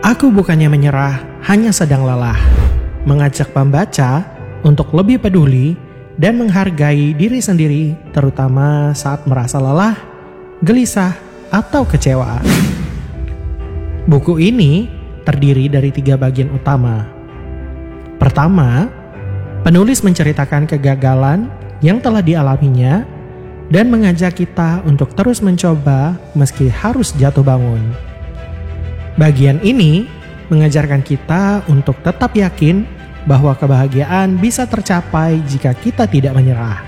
Aku bukannya menyerah, hanya sedang lelah. Mengajak pembaca untuk lebih peduli dan menghargai diri sendiri, terutama saat merasa lelah, gelisah, atau kecewa. Buku ini terdiri dari 3 bagian utama. Pertama, penulis menceritakan kegagalan yang telah dialaminya dan mengajak kita untuk terus mencoba meski harus jatuh bangun. Bagian ini mengajarkan kita untuk tetap yakin bahwa kebahagiaan bisa tercapai jika kita tidak menyerah.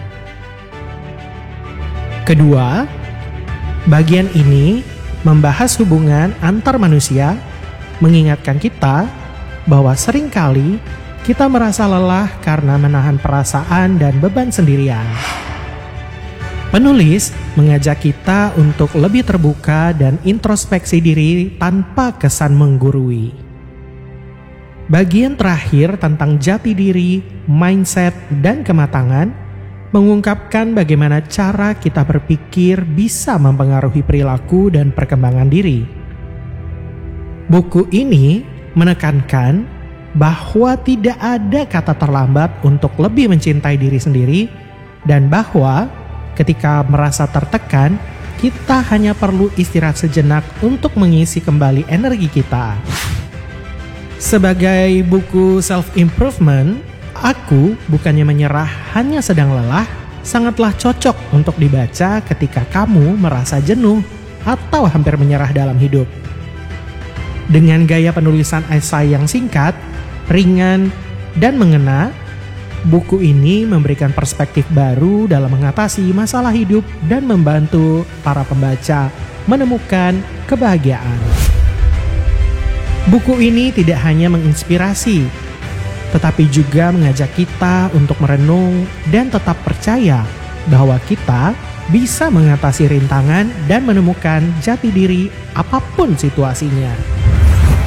Kedua, bagian ini membahas hubungan antar manusia, mengingatkan kita bahwa seringkali kita merasa lelah karena menahan perasaan dan beban sendirian. Penulis mengajak kita untuk lebih terbuka dan introspeksi diri tanpa kesan menggurui. Bagian terakhir tentang jati diri, mindset, dan kematangan mengungkapkan bagaimana cara kita berpikir bisa mempengaruhi perilaku dan perkembangan diri. Buku ini menekankan bahwa tidak ada kata terlambat untuk lebih mencintai diri sendiri dan bahwa ketika merasa tertekan, kita hanya perlu istirahat sejenak untuk mengisi kembali energi kita. Sebagai buku self-improvement, Aku Bukannya Menyerah, Hanya Sedang Lelah sangatlah cocok untuk dibaca ketika kamu merasa jenuh atau hampir menyerah dalam hidup. Dengan gaya penulisan esai yang singkat, ringan, dan mengena, buku ini memberikan perspektif baru dalam mengatasi masalah hidup dan membantu para pembaca menemukan kebahagiaan. Buku ini tidak hanya menginspirasi, tetapi juga mengajak kita untuk merenung dan tetap percaya bahwa kita bisa mengatasi rintangan dan menemukan jati diri apapun situasinya.